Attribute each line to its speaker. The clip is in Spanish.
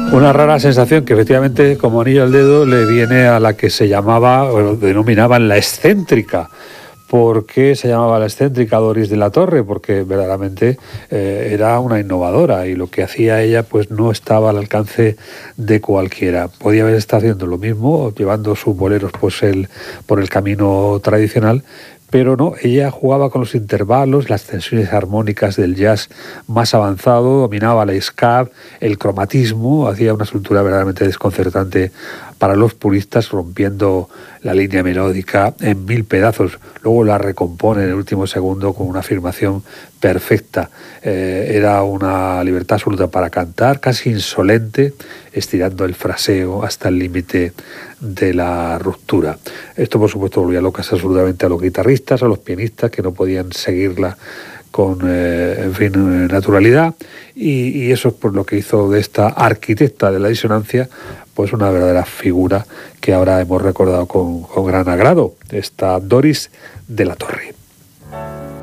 Speaker 1: Una rara sensación que efectivamente, como anillo al dedo, le viene a la que se llamaba, o denominaban la excéntrica. ¿Por qué se llamaba la excéntrica Doris de la Torre? Porque verdaderamente era una innovadora y lo que hacía ella pues no estaba al alcance de cualquiera. Podía haber estado haciendo lo mismo, llevando sus boleros pues por el camino tradicional, pero no, ella jugaba con los intervalos, las tensiones armónicas del jazz más avanzado, dominaba la ska, el cromatismo, hacía una estructura verdaderamente desconcertante para los puristas, rompiendo la línea melódica en 1000 pedazos. Luego la recompone en el último segundo con una afirmación perfecta. Era una libertad absoluta para cantar, casi insolente, estirando el fraseo hasta el límite de la ruptura. Esto, por supuesto, volvía locas absolutamente a los guitarristas, a los pianistas, que no podían seguirla con naturalidad, y eso es por lo que hizo de esta arquitecta de la disonancia pues una verdadera figura que ahora hemos recordado con gran agrado, esta Doris de la Torre.